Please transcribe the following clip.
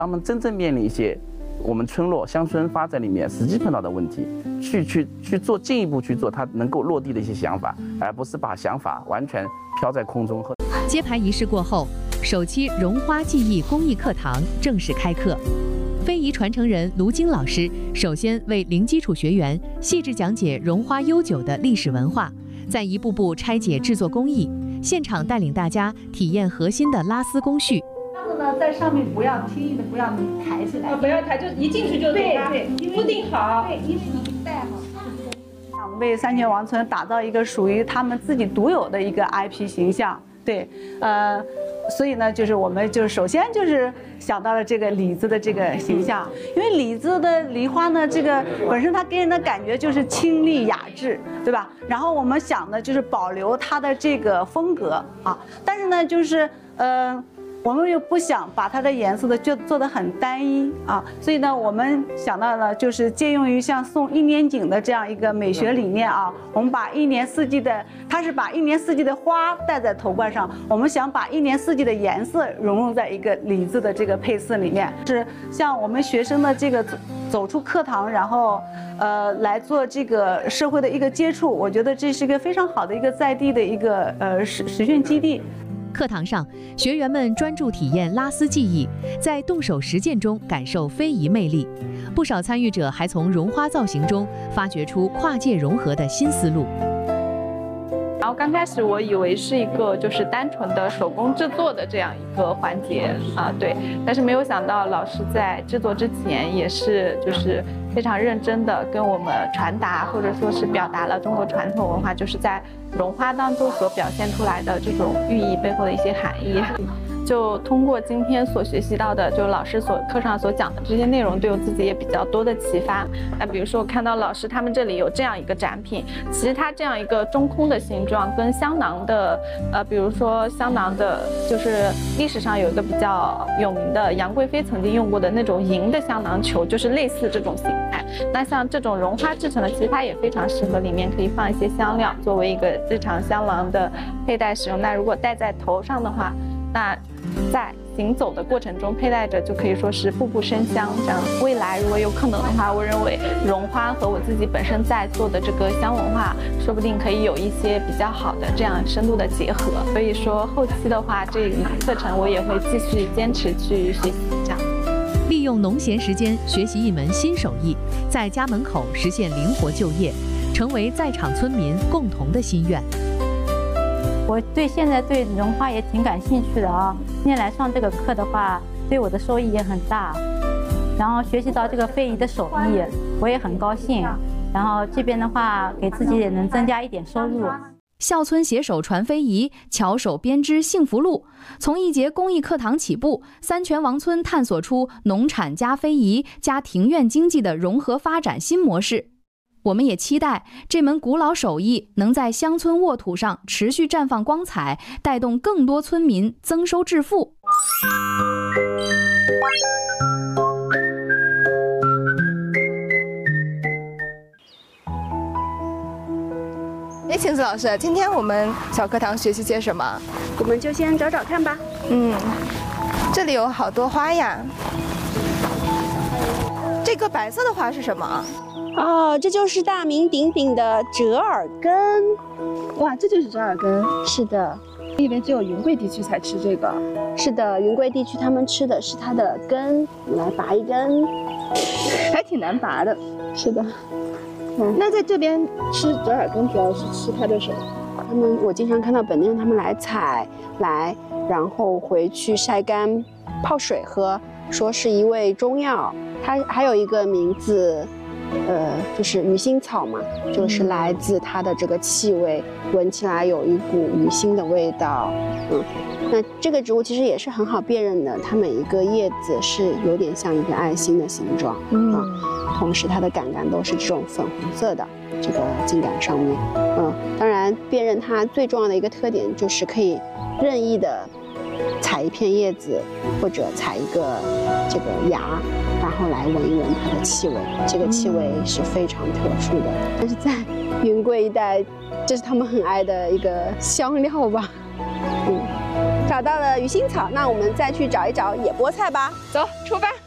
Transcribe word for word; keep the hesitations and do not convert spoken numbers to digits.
他们真正面临一些我们村落乡村发展里面实际碰到的问题，去去去做进一步去做它能够落地的一些想法，而不是把想法完全飘在空中。 揭牌仪式过后，首期荣花技艺公益课堂正式开课。非遗传承人卢晶老师首先为零基础学员细致讲解荣花悠久的历史文化，再一步步拆解制作工艺，现场带领大家体验核心的拉丝工序。 这样子呢，在上面不要轻易的不要抬起来， 啊，不要抬，就一进去就对对， 固定好。 对，因为你带好。想为三泉王村打造一个属于他们自己独有的一个 I P 形象，对，呃。所以呢，就是我们就是首先就是想到了这个李子的这个形象，因为李子的梨花呢，这个本身它给人的感觉就是清丽雅致，对吧？然后我们想的就是保留它的这个风格啊，但是呢，就是呃。我们又不想把它的颜色的就做得很单一啊，所以呢，我们想到了就是借用于像送一年锦的这样一个美学理念啊，我们把一年四季的，它是把一年四季的花戴在头冠上，我们想把一年四季的颜色融入在一个李子的这个配饰里面，是像我们学生的这个走出课堂，然后呃来做这个社会的一个接触，我觉得这是一个非常好的一个在地的一个呃实实训基地。 课堂上，学员们专注体验拉丝技艺，在动手实践中感受非遗魅力。不少参与者还从绒花造型中发掘出跨界融合的新思路。 然后刚开始我以为是一个就是单纯的手工制作的这样一个环节啊，对，但是没有想到老师在制作之前也是就是非常认真的跟我们传达或者说是表达了中国传统文化就是在绒花当中所表现出来的这种寓意背后的一些含义。就通过今天所学习到的，就老师所课上所讲的这些内容，对我自己也比较多的启发。那比如说，我看到老师他们这里有这样一个展品，其实它这样一个中空的形状，跟香囊的，呃，比如说香囊的，就是历史上有一个比较有名的杨贵妃曾经用过的那种银的香囊球，就是类似这种形态。那像这种绒花制成的，其实它也非常适合，里面可以放一些香料，作为一个日常香囊的佩戴使用。那如果戴在头上的话，那在行走的过程中佩戴着，就可以说是步步生香。这样，未来如果有可能的话，我认为绒花和我自己本身在做的这个香文化，说不定可以有一些比较好的这样深度的结合。所以说，后期的话，这一课程我也会继续坚持去学习。这样， 利用农闲时间学习一门新手艺，在家门口实现灵活就业，成为在场村民共同的心愿。 我对现在对绒花也挺感兴趣的啊，今天来上这个课的话，对我的收益也很大，然后学习到这个非遗的手艺，我也很高兴。然后这边的话，给自己也能增加一点收入。 校村携手传非遗，巧手编织幸福路。从一节公益课堂起步，三泉王村探索出农产加非遗加庭院经济的融合发展新模式。我们也期待这门古老手艺能在乡村沃土上持续绽放光彩，带动更多村民增收致富。 哎，晴子老师，今天我们小课堂学习些什么？ 我们就先找找看吧。 嗯，这里有好多花呀。这个白色的花是什么？ 哦，这就是大名鼎鼎的折耳根。哇，这就是折耳根。是的， 我以为只有云贵地区才吃这个。 是的，云贵地区他们吃的是它的根。你来拔一根， 还挺难拔的。 是的。 嗯，那在这边吃折耳根主要是吃它的什么？ 他们我经常看到本地人他们来采来，然后回去晒干泡水喝，说是一味中药。它还有一个名字。呃，就是鱼腥草嘛，就是来自它的这个气味，闻起来有一股鱼腥的味道。嗯，那这个植物其实也是很好辨认的，它每一个叶子是有点像一个爱心的形状。嗯，啊、同时它的杆杆都是这种粉红色的，这个茎杆上面。嗯，当然辨认它最重要的一个特点就是可以任意的采一片叶子，或者采一个这个芽。然后来闻一闻它的气味，这个气味是非常特殊的。但是在云贵一带，这是他们很爱的一个香料吧。嗯， 找到了鱼腥草，那我们再去找一找野菠菜吧。 走，出发。